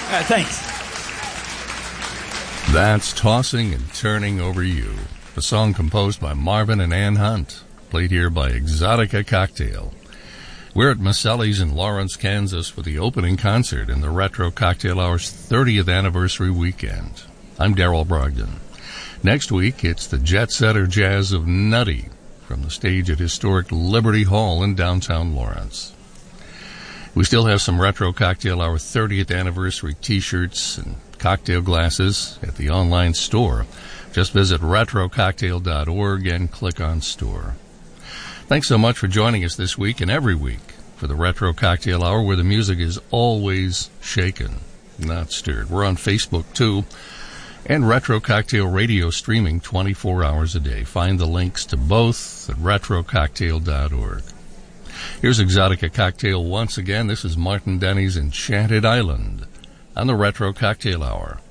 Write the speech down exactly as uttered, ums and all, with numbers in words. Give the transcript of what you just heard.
Uh, thanks. That's Tossing and Turning Over You, a song composed by Marvin and Ann Hunt, played here by Exotica Cocktail. We're at Maselli's in Lawrence, Kansas for the opening concert in the Retro Cocktail Hour's thirtieth anniversary weekend. I'm Darrell Brogdon. Next week, it's the Jet Setter Jazz of Nutty from the stage at historic Liberty Hall in downtown Lawrence. We still have some Retro Cocktail Hour thirtieth anniversary t-shirts and cocktail glasses at the online store. Just visit retro cocktail dot org and click on store. Thanks so much for joining us this week and every week for the Retro Cocktail Hour, where the music is always shaken, not stirred. We're on Facebook, too, and Retro Cocktail Radio streaming twenty-four hours a day. Find the links to both at retro cocktail dot org. Here's Exotica Cocktail once again. This is Martin Denny's Enchanted Island on the Retro Cocktail Hour.